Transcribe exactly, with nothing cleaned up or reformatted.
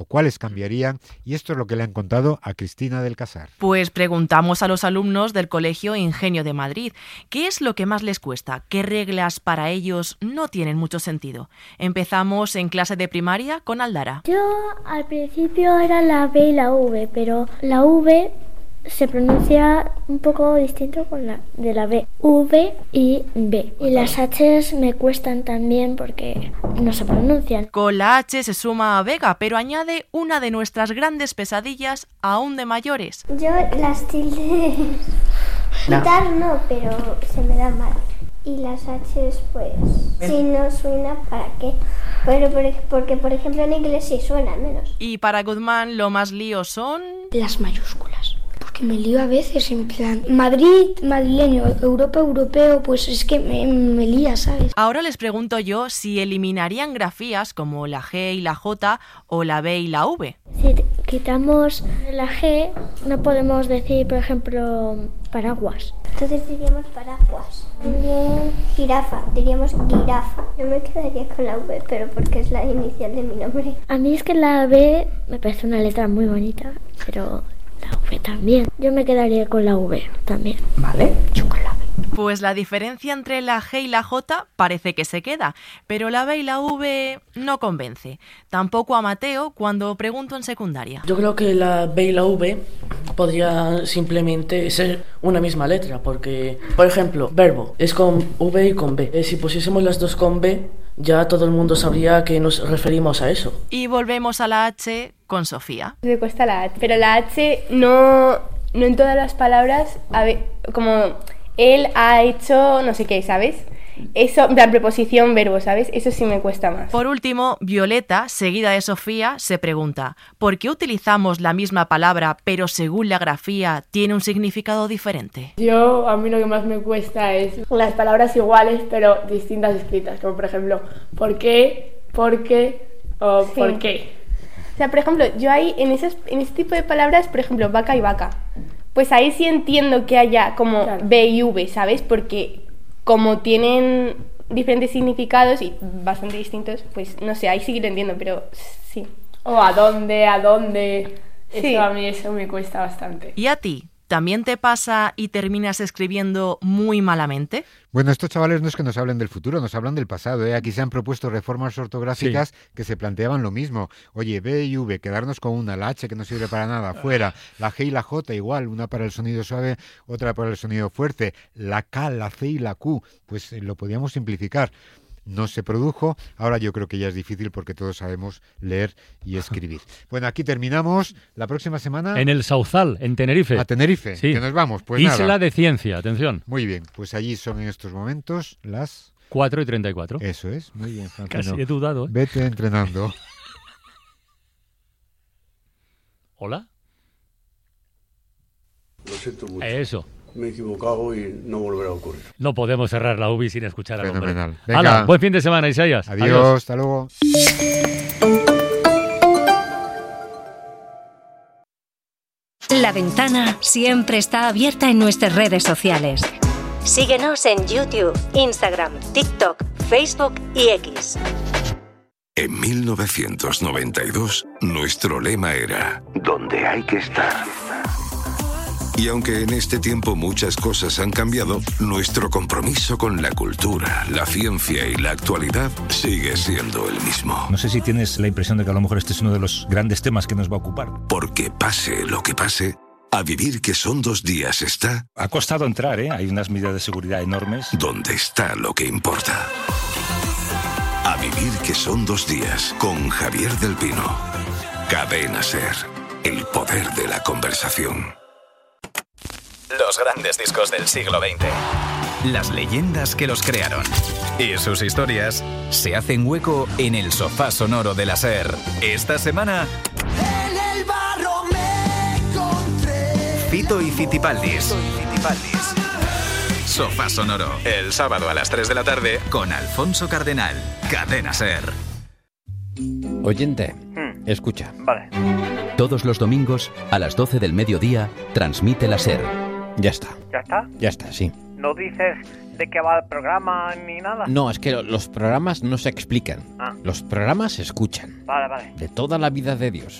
cuáles cambiarían, y esto es lo que le han contado a Cristina del Casar. Pues preguntamos a los alumnos del Colegio Ingenio de Madrid, ¿qué es lo que más les cuesta? ¿Qué reglas para ellos no tienen mucho sentido? Empezamos en clase de primaria con Aldara. Yo al principio era la B y la V, pero la V se pronuncia un poco distinto con la de la B, V y B. Y las H's me cuestan también porque no se pronuncian. Con la H se suma a Vega, pero añade una de nuestras grandes pesadillas aún de mayores. Yo las tildes quitar no, pero se me da mal. Y las H's, pues, si no suena, ¿para qué? Pero porque, por ejemplo, en inglés sí suena menos. Y para Guzmán lo más lío son... las mayúsculas. Porque me lío a veces, en plan, Madrid, madrileño, Europa, europeo, pues es que me, me lía, ¿sabes? Ahora les pregunto yo si eliminarían grafías como la G y la J o la B y la V. Si quitamos la G, no podemos decir, por ejemplo, paraguas. Entonces diríamos paraguas. También jirafa, diríamos girafa. Yo me quedaría con la V, pero porque es la inicial de mi nombre. A mí es que la B me parece una letra muy bonita, pero... la V también. Yo me quedaría con la V también. Vale, yo con la V. Pues la diferencia entre la G y la J parece que se queda, pero la B y la V no convence. Tampoco a Mateo cuando pregunto en secundaria. Yo creo que la B y la V podría simplemente ser una misma letra, porque, por ejemplo, verbo es con V y con B. Eh, si pusiésemos las dos con B, ya todo el mundo sabría que nos referimos a eso. Y volvemos a la H con Sofía. Me cuesta la H, pero la H no, no en todas las palabras, a ver, como él ha hecho no sé qué, ¿sabes? Eso, la preposición verbo, ¿sabes? Eso sí me cuesta más. Por último, Violeta, seguida de Sofía, se pregunta ¿por qué utilizamos la misma palabra pero según la grafía tiene un significado diferente? Yo, a mí lo que más me cuesta es las palabras iguales pero distintas escritas, como por ejemplo ¿por qué? ¿por qué? o Sí. ¿por qué? O sea, por ejemplo, yo ahí, en, esas, en ese tipo de palabras, por ejemplo, vaca y vaca, pues ahí sí entiendo que haya como Claro. B y V, ¿sabes? Porque como tienen diferentes significados y bastante distintos, pues no sé, ahí sí que lo entiendo, pero sí. O ¿a dónde? ¿a dónde? Eso Sí. a mí eso me cuesta bastante. ¿Y a ti? ¿También te pasa y terminas escribiendo muy malamente? Bueno, estos chavales no es que nos hablen del futuro, nos hablan del pasado, ¿eh? Aquí se han propuesto reformas ortográficas sí. que se planteaban lo mismo. Oye, B y V, quedarnos con una, la H que no sirve para nada, fuera, la G y la J igual, una para el sonido suave, otra para el sonido fuerte, la K, la C y la Q, pues eh, lo podíamos simplificar. No se produjo, ahora yo creo que ya es difícil porque todos sabemos leer y escribir. Bueno, aquí terminamos, la próxima semana... En el Sauzal, en Tenerife. A Tenerife, sí. que nos vamos, pues Isla nada. de Ciencia, atención. Muy bien, pues allí son en estos momentos las... cuatro y treinta y cuatro. Eso es, muy bien, Francino. Casi he dudado, ¿eh? Vete entrenando. ¿Hola? Lo siento mucho. Eso. Me he equivocado y no volverá a ocurrir. No podemos cerrar la U B I sin escuchar al hombre. Fenomenal. Hala, buen fin de semana, Isaías. Adiós, Adiós. Hasta luego. La ventana siempre está abierta en nuestras redes sociales. Síguenos en YouTube, Instagram, TikTok, Facebook y X. En mil novecientos noventa y dos, nuestro lema era «Donde hay que estar». Y aunque en este tiempo muchas cosas han cambiado, nuestro compromiso con la cultura, la ciencia y la actualidad sigue siendo el mismo. No sé si tienes la impresión de que a lo mejor este es uno de los grandes temas que nos va a ocupar. Porque pase lo que pase, A Vivir que son dos días está... Ha costado entrar, ¿eh? Hay unas medidas de seguridad enormes. Donde está lo que importa. A Vivir que son dos días, con Javier del Pino. Cadena SER, el poder de la conversación. Los grandes discos del siglo veinte. Las leyendas que los crearon. Y sus historias se hacen hueco en el sofá sonoro de la SER. Esta semana... En el barro me encontré. Fito y Fitipaldis. Sofá sonoro. El sábado a las tres de la tarde con Alfonso Cardenal. Cadena SER. Oyente, hmm. escucha. Vale. Todos los domingos a las doce del mediodía transmite la SER. Ya está. ¿Ya está? Ya está, sí. ¿No dices de qué va el programa ni nada? No, es que los programas no se explican. Ah. Los programas se escuchan. Vale, vale. De toda la vida de Dios.